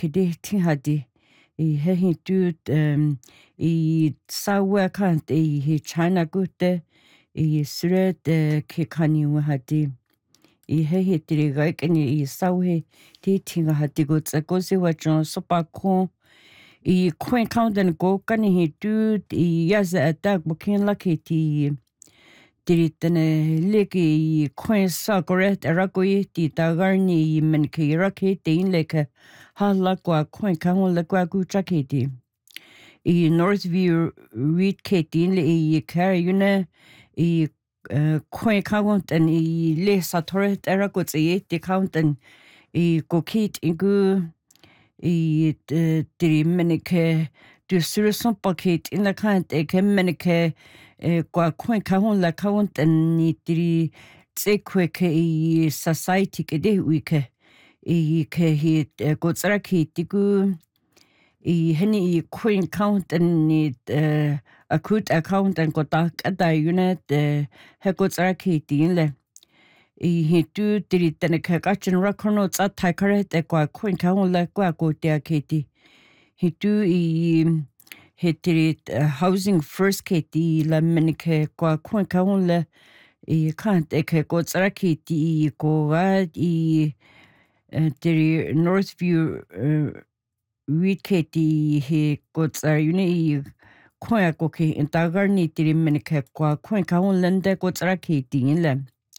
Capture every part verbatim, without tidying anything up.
kede tinghadi i he hi du um i sawa kant i he China gute i sre de ke kani hadi i he he tiri gaikani i sawe ti tinga hadi go tsakosi wa jon sopa kon i coin count and go kani hi du i yaza attack bukin lucky ti Tiritane leki coin sakoret rakoi ti tagarni men ke rake tin leke hala kwa coin kahon le kwa gu chaketi i Northview read ketin le i carryune i coin count and i le satoret rakot e ti count and i kokit igu i tiri menike du surson paket in la kant e ke menike kwa coin kahon la count and ni tiri tsekwe ke i society ke de wike i ke hi gotsara ki tigu i heni i coin count and ni akut account and kotak ada unit he gotsara ki tinle i he tu tiri tene ka kachin rakono tsa taikare te kwa coin kahon la kwa ko te aketi he tu i he tiri uh, housing first keti la menike kwa coin kahon la i kant e ke ko tsaraki ti ko ga i uh, tiri Northview uh, read keti he ko tsarune i koya ko ke intagarni tiri menike kwa coin kahon lende ko tsaraki ti la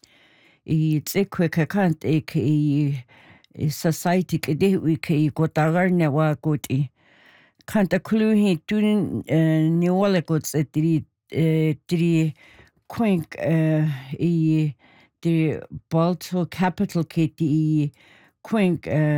i tsekwe ke kant e ke i society ke de wi ke i ko tagarne wa ko ti kanta kulu hi tun ni wala ko tiri tiri coin i the Balto capital ke ti coin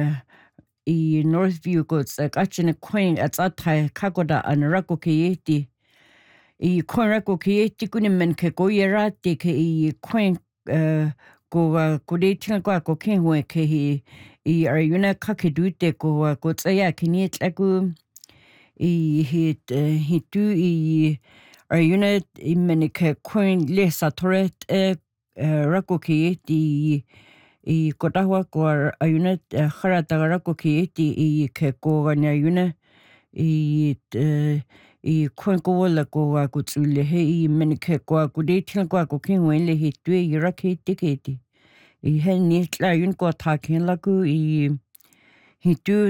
i Northview ko tsakachine coin at atai kagoda an rako ke yeti i coin rako ke yeti kuni men ke ko yera te ke i coin ko ko de tinga ko ko ke ho ke hi i are yuna ka ke du te ko ko tsaya ke ni tlaku i hit hit du i are yuna i men ke coin le satoret e rako ke ti i kotawa ko a yuna harata rako ke ti i ke ko gana yuna i i coin ko wala ko wa ko tsule he i men ke ko ko de tinga ko ko ke ho le hit du i rake te ke ti i he ni tla yun ko ta ken la ku i hitu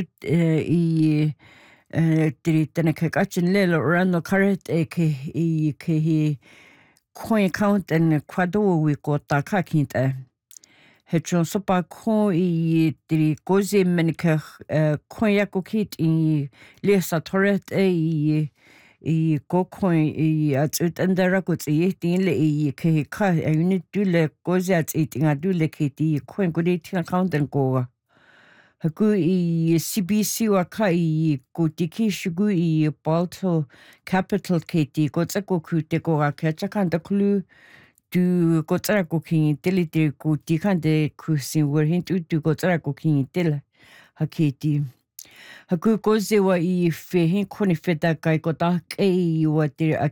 i tiri tene ke kachin lelo rano karet e ke i ke hi coin count and kwado wi ko ta ka kinta he chon sopa ko i tiri koze men ke coin ya ko kit i le satoret e i i ko coin i atut andara ko tsi tin le i ke ka unit du le koze at eating du le ke ti coin ko de tin account and ko haku i C B C wa ka i ko tiki shugu i Balto capital ke ti ko tsako ku te ko ga ka chakanda kulu du ko tsara ko kin tele te ko ti kan de ku sin wer hin tu du ko tsara ko kin tele haketi haku ko se wa i fe hin ko ni fe da kai ko ta ke i wa te a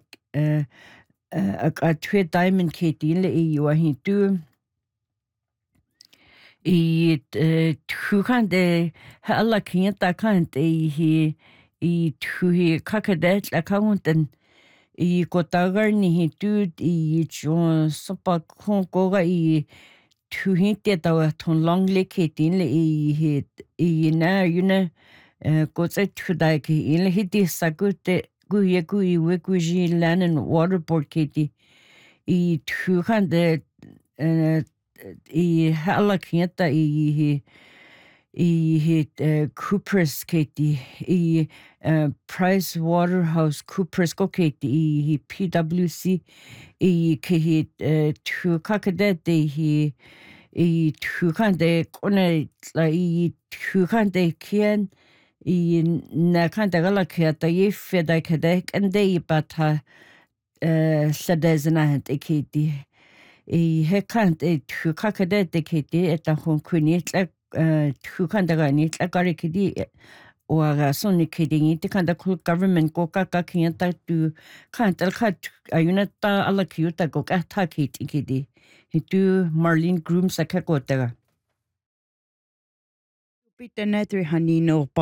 a a twe diamond ke ti le i wa hin tu i tu kan de alla kin ta kan te i i tu hi kakadet accountant i kotagarni hi tu i chon sopa kon koga i tu hi te ta ton long le ke tin le i hi i na yuna ko tse tu dai ke in le hi ti sakute gu ye gu i we gu ji land and water board ke ti i tu kan de i hala kieta i i hit Coopers Katie i Price Waterhouse Coopers ko Katie i P W C i ke hit tu kakadete i i tu kan de kone i tu kan de kien i na kan de gala kieta i feda kadek and de bata sadezna het Katie i he kant e tu kakade de kete eta hon kuni tla tu kanta ga ni tla kare kidi o aga soni kidi te kanta kul government ko ka ka kinta tu kanta khat ayuna ta ala kyuta ko ka ta kiti kidi hitu Marlene Groom sakako tega Pita na three honey no